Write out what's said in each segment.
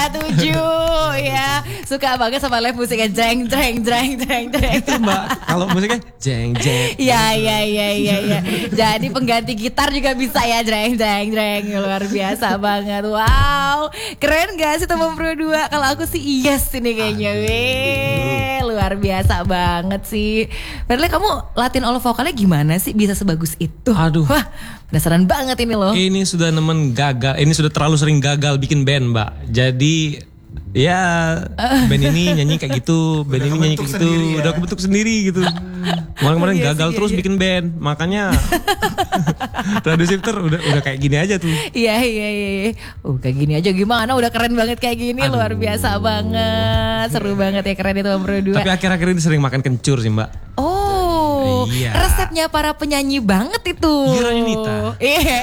Tujuh ya, suka banget sama live musiknya jreng jreng jreng jreng jreng. Itu Mbak, kalau musiknya jeng jeng. Iya. Jadi pengganti gitar juga bisa ya, jreng jreng jreng. Luar biasa banget. Wow, keren gak sih teman Pro 2? Kalau aku sih yes ini kayaknya. Weh, luar biasa banget sih. Padahal kamu latihan all vokalnya gimana sih bisa sebagus itu? Aduh. Wah, penasaran banget ini loh. Ini sudah nemen gagal, ini sudah terlalu sering gagal bikin band Mbak. Jadi ya band ini nyanyi kayak gitu, band ini nyanyi kayak gitu, udah kebentuk sendiri gitu. Kemarin gagal terus bikin band, makanya Radio Shifter udah kayak gini aja tuh. Iya. Kayak gini aja gimana? Udah keren banget kayak gini. Aduh. Luar biasa banget, seru banget ya, keren itu Bro 2. Tapi akhir-akhir ini sering makan kencur sih Mbak. Oh, iya. Resepnya para penyanyi banget itu. Gira Yunita. Iya.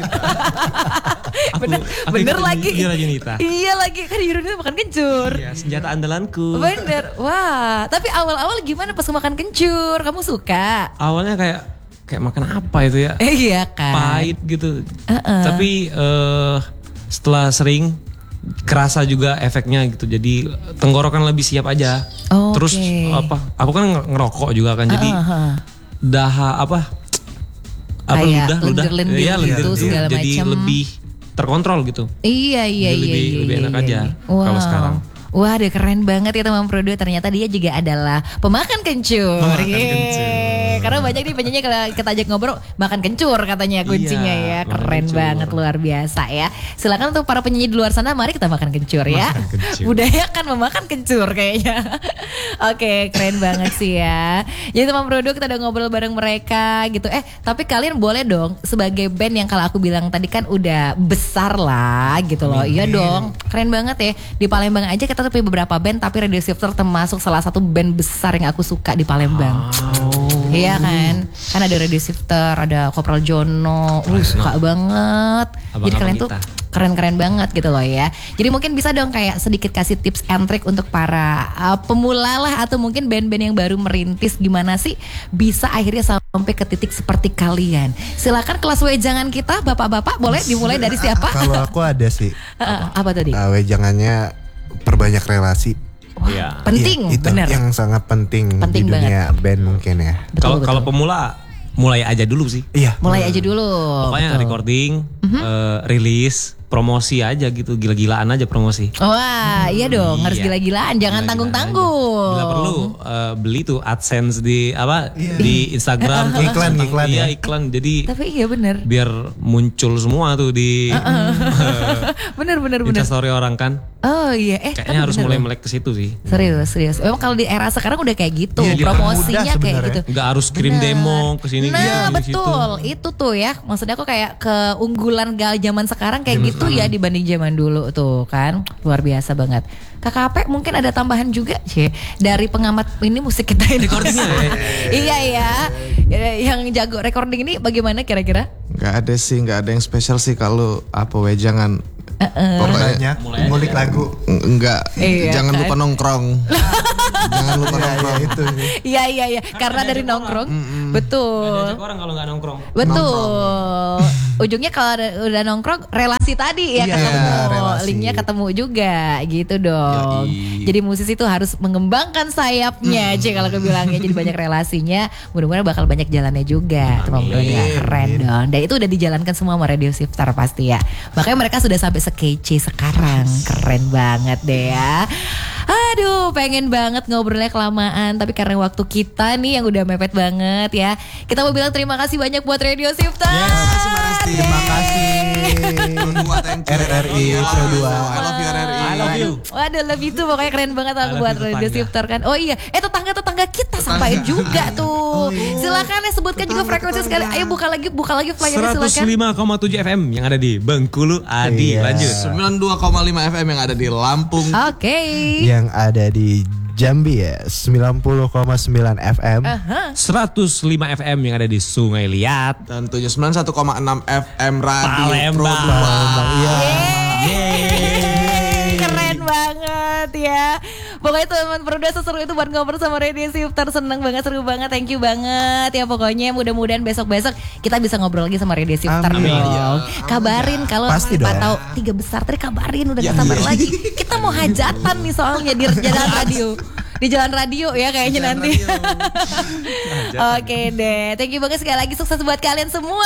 Bener lagi. Gira Yunita. Iya lagi, kan Gira Yunita makan kencur. Iya, senjata andalanku. Bener. Wah, tapi awal-awal gimana pas makan kencur? Kamu suka? Awalnya kayak makan apa itu ya? Iya kan. Pahit gitu. Tapi setelah sering kerasa juga efeknya gitu. Jadi tenggorokan lebih siap aja. Oh, terus aku kan ngerokok juga kan. Jadi ludah lendir gitu segala macam. Jadi lebih terkontrol gitu. Iya. Lebih enak aja kalau sekarang. Wah, dia keren banget ya teman Pro 2. Ternyata dia juga adalah pemakan kencur. Karena banyak nih penyanyi kalau kita ajak ngobrol makan kencur katanya kuncinya ya. Keren banget, luar biasa ya. Silakan untuk para penyanyi di luar sana, mari kita makan kencur ya. Budayakan memakan kencur kayaknya. Oke, keren banget sih ya. Jadi teman Pro 2 kita udah ngobrol bareng mereka gitu. Tapi kalian boleh dong sebagai band yang kalau aku bilang tadi kan udah besar lah gitu loh. Iya dong, keren banget ya. Di Palembang aja kita punya beberapa band, tapi Radio Shifter termasuk salah satu band besar yang aku suka di Palembang. Iya kan? Kan ada Radio Shifter, ada Kopral Jono, suka banget. Jadi kalian tuh keren-keren banget gitu loh ya. Jadi mungkin bisa dong kayak sedikit kasih tips and trick untuk para pemula lah, atau mungkin band-band yang baru merintis, gimana sih bisa akhirnya sampai ke titik seperti kalian. Silakan kelas wejangan kita, bapak-bapak, boleh dimulai dari siapa? Kalau aku ada sih. Apa tadi? Wejangannya perbanyak relasi. Wah, penting, itu benar. Yang sangat penting di dunia band mungkin ya. Kalau pemula mulai aja dulu sih. Iya. Mulai aja dulu. Pokoknya recording, rilis, promosi aja gitu, gila-gilaan aja promosi. Wah, iya dong, harus gila-gilaan, jangan tanggung-tanggung. Bila perlu beli tuh AdSense di di Instagram, iklan iya, ya. iklan. Jadi tapi iya benar. Biar muncul semua tuh di bener. Instastory orang kan. Oh iya, kayaknya harus mulai melek ke situ sih. Serius. Memang kalau di era sekarang udah kayak gitu, promosinya kayak gitu. Nggak harus kirim demo ke sini. Nah, betul. Itu tuh ya. Maksudnya aku kayak keunggulan zaman sekarang kayak gitu ya dibanding zaman dulu tuh kan. Luar biasa banget. KKP mungkin ada tambahan juga sih dari pengamat ini musik kita ini. Recordingnya ya? Iya ya. Yang jago recording ini bagaimana kira-kira? Nggak ada yang spesial sih kalau wejangan. Pokoknya ngulik lagu. Enggak, jangan lupa nongkrong. Jangan lupa nongkrong itu. Iya. Karena dari nongkrong, betul. Orang kalau nggak nongkrong. Betul. Ujungnya kalau udah nongkrong relasi tadi ya ketemu, linknya ketemu juga gitu dong. Jadi musisi itu harus mengembangkan sayapnya, kalau aku bilangnya. Jadi banyak relasinya. Mudah-mudahan bakal banyak jalannya juga. Keren dong. Dan itu udah dijalankan semua sama Radio Shifter pasti ya. Makanya mereka sudah sampai sekece sekarang. Keren banget deh ya. Aduh, pengen banget ngobrolnya kelamaan, tapi karena waktu kita nih yang udah mepet banget ya. Kita mau bilang terima kasih banyak buat Radio Shifter. Terima kasih. RRI Pro 2. I love you RRI. I love you. Waduh, lebih itu pokoknya keren banget aku buat Radio Shifter kan. Oh iya, tetangga-tetangga kita sampaikan juga tuh. Silakan ya sebutkan juga frekuensi sekali. Ayo buka lagi flyernya silakan. 105,7 FM yang ada di Bengkulu. Adi, lanjut. 92,5 FM yang ada di Lampung. Oke. Yang ada di Jambi ya 90,9 FM. 105 FM yang ada di Sungai Liat. Dan 91,6 FM Radio Pro 2. Keren banget ya. Pokoknya teman-teman berdua seseru itu buat ngobrol sama Radio Shifter. Seneng banget, seru banget, thank you banget ya. Pokoknya mudah-mudahan besok-besok kita bisa ngobrol lagi sama Radio Shifter. Amin. Dong. Kabarin kalau Pasti tahu 3 besar tadi kabarin, udah gak sabar lagi. Kita mau hajatan nih soalnya di jalan radio. Di jalan radio ya kayaknya nanti. Oke deh, thank you banget sekali lagi, sukses buat kalian semua.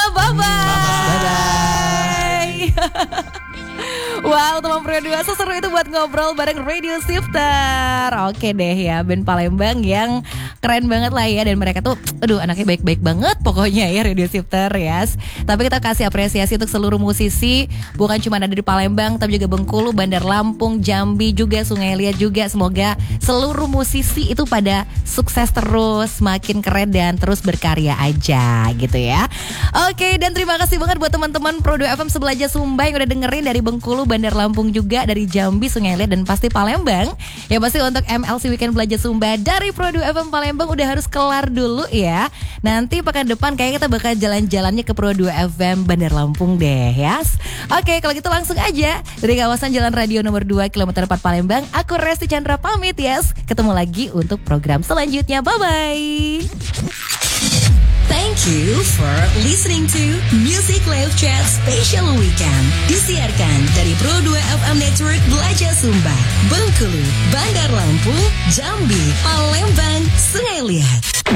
Bye-bye. Wow, teman Pro 2 seseru itu buat ngobrol bareng Radio Shifter. Oke deh ya, band Palembang yang keren banget lah ya. Dan mereka tuh, aduh anaknya baik-baik banget pokoknya ya Radio Shifter ya. Tapi kita kasih apresiasi untuk seluruh musisi. Bukan cuma ada di Palembang, tapi juga Bengkulu, Bandar Lampung, Jambi juga, Sungai Liat juga. Semoga seluruh musisi itu pada sukses terus, makin keren dan terus berkarya aja gitu ya. Oke, dan terima kasih banget buat teman-teman Pro 2 FM Sebelaja Sumba yang udah dengerin dari Bengkulu, Bandar Lampung juga, dari Jambi, Sungai Liat, dan pasti Palembang. Ya pasti untuk MLC Weekend Belajar Sumba dari Pro 2 FM Palembang udah harus kelar dulu ya. Nanti pekan depan kayaknya kita bakal jalan-jalannya ke Pro 2 FM Bandar Lampung deh ya. Oke, kalau gitu langsung aja dari kawasan Jalan Radio nomor 2 kilometer 4 Palembang. Aku Resti Chandra pamit ya. Ketemu lagi untuk program selanjutnya. Bye-bye. Thank you for listening to Music Live Chat Special Weekend. Disiarkan dari Pro 2 FM Network Belajar Sumba, Bengkulu, Bandar Lampung, Jambi, Palembang, Sungai Liat.